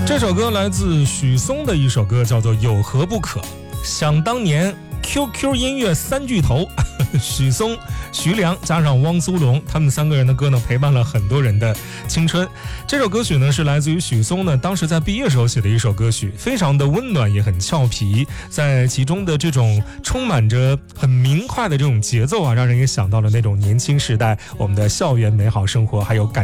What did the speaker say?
这首歌来自许嵩的一首歌，叫做《有何不可》。想当年 QQ 音乐三巨头许嵩、徐良加上汪苏泷，他们三个人的歌呢，陪伴了很多人的青春。这首歌曲呢，是来自于许嵩呢当时在毕业时候写的一首歌曲，非常的温暖，也很俏皮，在其中的这种充满着很明快的这种节奏啊，让人也想到了那种年轻时代我们的校园美好生活，还有感